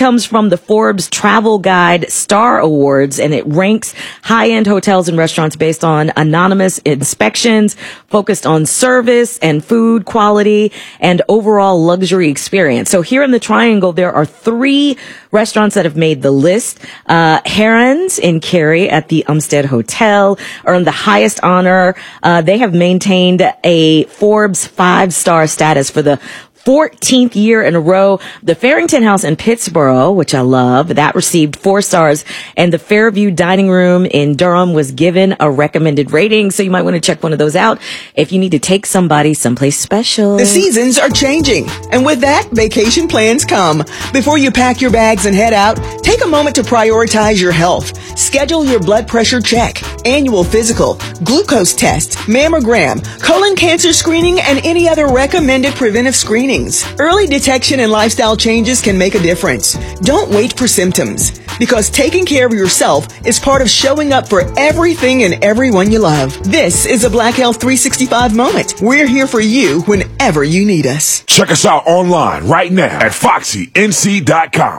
comes from the Forbes Travel Guide Star Awards, and it ranks high-end hotels and restaurants based on anonymous inspections, focused on service and food quality and overall luxury experience. So here in the Triangle, there are 3 restaurants that have made the list. Herons in Cary at the Umstead Hotel earned the highest honor. They have maintained a Forbes 5-star status for the 14th year in a row. The Farrington House in Pittsburgh, which I love, that received 4 stars. And the Fairview Dining Room in Durham was given a recommended rating. So you might want to check one of those out if you need to take somebody someplace special. The seasons are changing. And with that, vacation plans come. Before you pack your bags and head out, take a moment to prioritize your health. Schedule your blood pressure check, annual physical, glucose test, mammogram, colon cancer screening, and any other recommended preventive screening. Early detection and lifestyle changes can make a difference. Don't wait for symptoms, because taking care of yourself is part of showing up for everything and everyone you love. This is a Black Health 365 moment. We're here for you whenever you need us. Check us out online right now at FoxyNC.com.